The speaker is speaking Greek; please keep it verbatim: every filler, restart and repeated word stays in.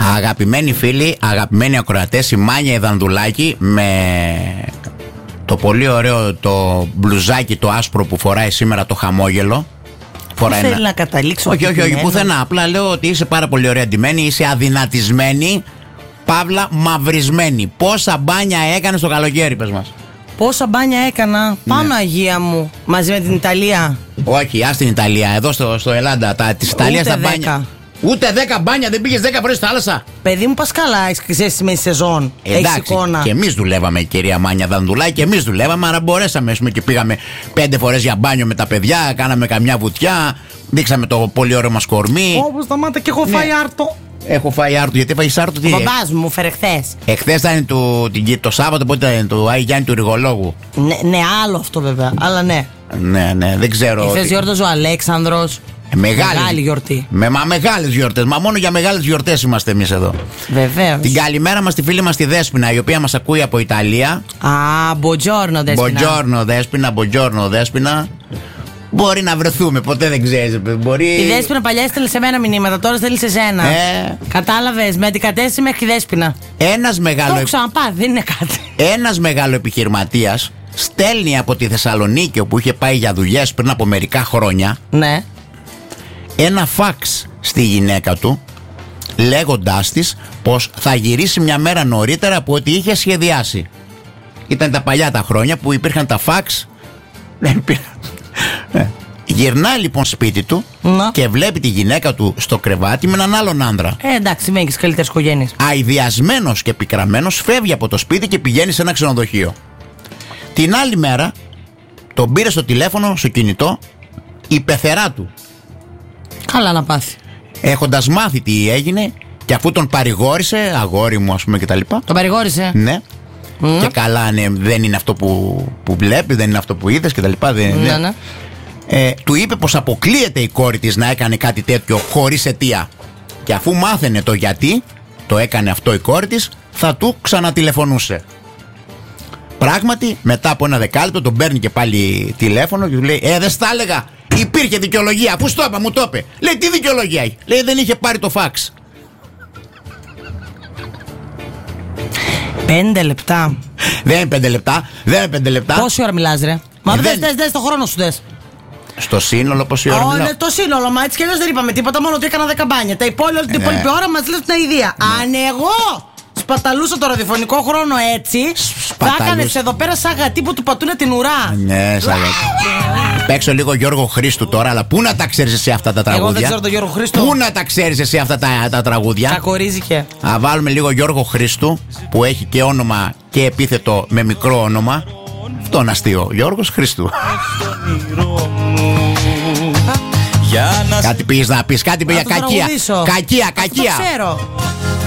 Αγαπημένοι φίλοι, αγαπημένοι ακροατές, η Μάνια Ιδανδουλάκη με το πολύ ωραίο το μπλουζάκι το άσπρο που φοράει σήμερα, το χαμόγελο. Φοράει θέλει ένα... να καταλήξω. Όχι, όχι, όχι, πουθενά. Απλά λέω ότι είσαι πάρα πολύ ωραία ντυμένη, είσαι αδυνατισμένη, παύλα μαυρισμένη. Πόσα μπάνια έκανες το καλοκαίρι, πες μας? Πόσα μπάνια έκανα, πάνω ναι. Αγία μου, μαζί με την Ιταλία. Όχι, ας την Ιταλία, εδώ στο, στο Ελλάδα, τα, της Ιταλίας τα μπάνια. Ούτε δέκα μπάνια, δεν πήγες δέκα φορές στη θάλασσα? Παιδί μου, πας καλά, έχεις στη μέση σεζόν. Εντάξει, εικόνα. Και εμείς δουλεύαμε, κυρία Μάνια Δανδουλάκη, και εμείς δουλεύαμε, άρα μπορέσαμε και πήγαμε πέντε φορές για μπάνιο με τα παιδιά, κάναμε καμιά βουτιά, δείξαμε το πολύ ωραίο μας κορμί. Όπως σταμάτα, και έχω ναι. φάει άρτο. Έχω φάει άρτο, γιατί έφαγες άρτο? Ο μπαμπάς μου μου φέρε χθες. Εχθές ήταν το, το Σάββατο, πότε ήταν το Άι Γιάννη του Ριγολόγου. Ναι, ναι, άλλο αυτό βέβαια, αλλά ναι. Ναι, ναι, δεν ξέρω. Εχθές γιόρταζε ο Αλέξανδρος. Μεγάλη, μεγάλη γιορτή. Με, μα μεγάλες γιορτές. Μα μόνο για μεγάλες γιορτές είμαστε εμείς εδώ. Βεβαίως. Την καλημέρα μας στη φίλη μας τη Δέσποινα, η οποία μας ακούει από Ιταλία. Α, μποτζόρνο Δέσποινα. Μποτζόρνο Δέσποινα, μποτζόρνο Δέσποινα. Μπορεί να βρεθούμε, ποτέ δεν ξέρεις. Μπορεί... Η Δέσποινα παλιά έστελνε σε μένα μηνύματα, τώρα στέλνει σε σένα. Ε... Κατάλαβες, με αντικατέστηση μέχρι τη Δέσποινα. Ένας μεγάλο... Το ξαναπά, δεν είναι κάτι. Ένας μεγάλο επιχειρηματίας στέλνει από τη Θεσσαλονίκη, όπου είχε πάει για δουλειές πριν από μερικά χρόνια. Ναι. Ένα φαξ στη γυναίκα του, λέγοντάς της πως θα γυρίσει μια μέρα νωρίτερα από ό,τι είχε σχεδιάσει. Ήταν τα παλιά τα χρόνια που υπήρχαν τα φαξ. Γυρνάει λοιπόν σπίτι του να. Και βλέπει τη γυναίκα του στο κρεβάτι με έναν άλλον άντρα. Ε, εντάξει, με έχεις καλύτερες οικογένειες. Αηδιασμένος και πικραμένος φεύγει από το σπίτι και πηγαίνει σε ένα ξενοδοχείο. Την άλλη μέρα τον πήρε στο τηλέφωνο, στο κινητό, η πεθερά του. Καλά να πάθει. Έχοντας μάθει τι έγινε, και αφού τον παρηγόρησε, αγόρι μου, ας πούμε, κτλ. Τον παρηγόρησε. Ναι. Mm. Και καλά, ναι, δεν είναι αυτό που, που βλέπει, δεν είναι αυτό που είδες κτλ. Ναι, ναι. Ναι. Ε, του είπε πως αποκλείεται η κόρη της να έκανε κάτι τέτοιο χωρίς αιτία. Και αφού μάθαινε το γιατί το έκανε αυτό η κόρη της, θα του ξανατηλεφωνούσε. Πράγματι, μετά από ένα δεκάλεπτο τον παίρνει και πάλι τηλέφωνο και του λέει: Ε, δεν στα έλεγα. Υπήρχε δικαιολογία. Αφού στο είπα, μου το είπε. Λέει: Τι δικαιολογία έχει? Λέει: Δεν είχε πάρει το φαξ. Πέντε λεπτά. Δεν είναι πέντε λεπτά. Δεν είναι πέντε λεπτά. Πόση ώρα μιλάς, ρε? Μα ε, δες, δες, δες το χρόνο σου, δες. Στο σύνολο, πόση ώρα? Oh, ναι, το σύνολο, μα έτσι κι αλλιώς δεν είπαμε τίποτα. Μόνο ότι έκανα δέκα μπάνια. Τα υπόλοιπα, την υπόλοιπη ναι. ώρα μας λες την αηδία. Ναι. Αν εγώ σπαταλούσα το ραδιοφωνικό χρόνο έτσι, θα έκανες εδώ πέρα σαν γατί που του πατούνε την ουρά. Ναι, σαν γατί. Παίξω λίγο Γιώργο Χρήστου τώρα, αλλά πού να τα ξέρεις εσύ αυτά τα τραγούδια? Εγώ δεν ξέρω τον Γιώργο Χρήστου. Πού να τα ξέρεις εσύ αυτά τα, τα τραγούδια? Κακορίζηκε. Α, βάλουμε λίγο Γιώργο Χρήστου, που έχει και όνομα και επίθετο με μικρό όνομα. Αυτό είναι αστείο. Γιώργος Χρήστου. Κάτι πήγες να πεις, κάτι πήγε κακία. Κακία, κακία. Αυτό ξέρω.